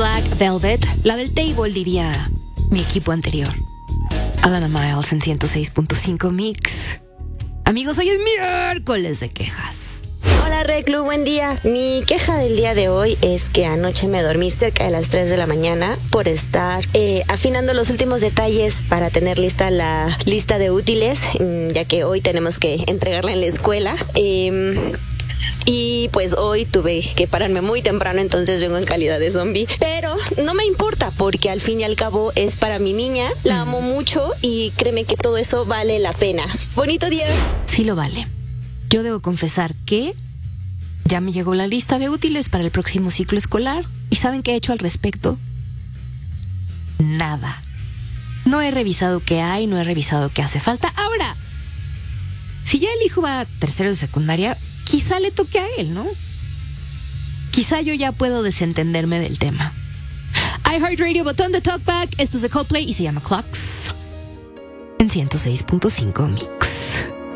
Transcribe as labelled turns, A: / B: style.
A: Black Velvet, la del table diría mi equipo anterior. Alana Miles en 106.5 Mix. Amigos, hoy es miércoles de quejas.
B: Hola Reclu, buen día. Mi queja del día de hoy es que anoche me dormí cerca de las 3 de la mañana por estar afinando los últimos detalles para tener lista la lista de útiles, ya que hoy tenemos que entregarla en la escuela. Y pues hoy tuve que pararme muy temprano, entonces vengo en calidad de zombie. Pero no me importa porque al fin y al cabo es para mi niña, la amo mucho y créeme que todo eso vale la pena. Bonito día.
A: Sí lo vale. Yo debo confesar que ya me llegó la lista de útiles para el próximo ciclo escolar. ¿Y saben qué he hecho al respecto? Nada. No he revisado qué hay, no he revisado qué hace falta. Ahora, si ya el hijo va a tercero de secundaria, quizá le toque a él, ¿no? Quizá yo ya puedo desentenderme del tema. iHeartRadio, botón de talkback. Esto es de Coldplay y se llama Clocks en 106.5 Mix.